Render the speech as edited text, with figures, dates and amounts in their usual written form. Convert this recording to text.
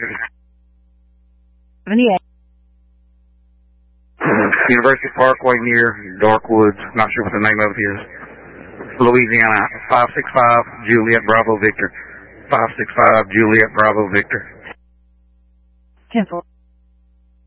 78. University Parkway near Darkwoods. Not sure what the name of it is. Louisiana. 565 Juliet Bravo Victor. 565 Juliet Bravo Victor. 10-4.